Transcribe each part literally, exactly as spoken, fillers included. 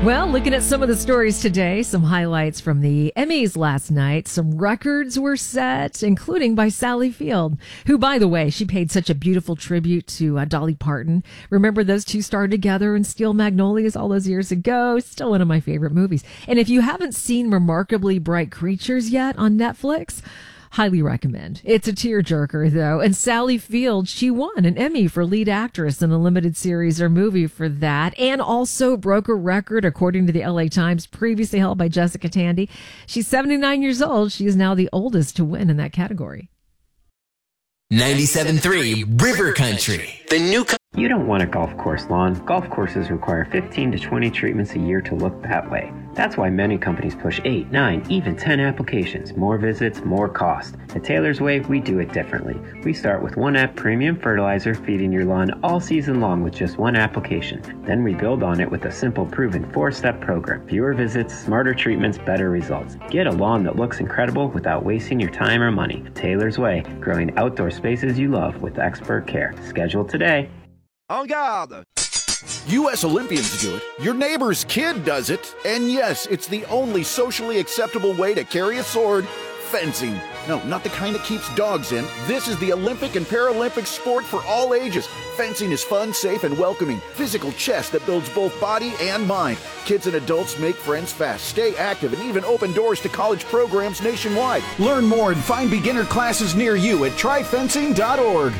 Well, looking at some of the stories today, some highlights from the Emmys last night. Some records were set, including by Sally Field, who, by the way, she paid such a beautiful tribute to uh, Dolly Parton. Remember those two starred together in Steel Magnolias all those years ago? Still one of my favorite movies. And if you haven't seen Remarkably Bright Creatures yet on Netflix, highly recommend. It's a tearjerker, though. And Sally Field, she won an Emmy for lead actress in a limited series or movie for that, and also broke a record, according to the L A Times, previously held by Jessica Tandy. She's seventy-nine years old. She is now the oldest to win in that category. ninety-seven point three River Country. The new co- You don't want a golf course lawn. Golf courses require fifteen to twenty treatments a year to look that way. That's why many companies push eight, nine, even ten applications. More visits, more cost. At Taylor's Way, we do it differently. We start with one app premium fertilizer, feeding your lawn all season long with just one application. Then we build on it with a simple, proven four-step program. Fewer visits, smarter treatments, better results. Get a lawn that looks incredible without wasting your time or money. Taylor's Way, growing outdoor spaces you love with expert care. Schedule today. En garde! U S Olympians do it, your neighbor's kid does it, and yes, it's the only socially acceptable way to carry a sword, fencing. No, not the kind that keeps dogs in. This is the Olympic and Paralympic sport for all ages. Fencing is fun, safe, and welcoming. Physical chess that builds both body and mind. Kids and adults make friends fast, stay active, and even open doors to college programs nationwide. Learn more and find beginner classes near you at try fencing dot org.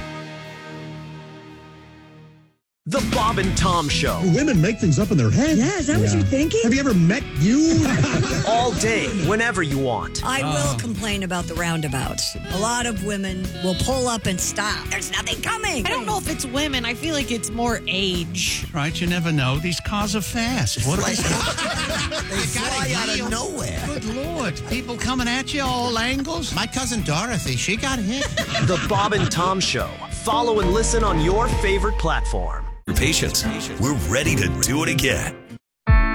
The Bob and Tom Show. Women make things up in their head. Yeah, is that yeah. what you're thinking? Have you ever met you? All day, whenever you want. I will uh. complain about the roundabouts. A lot of women will pull up and stop. There's nothing coming. I don't know if it's women. I feel like it's more age. Right, you never know. These cars are fast. What are they? They fly out of nowhere. Good Lord. People coming at you all angles. My cousin Dorothy, she got hit. The Bob and Tom Show. Follow and listen on your favorite platform. Your patience. We're ready to do it again.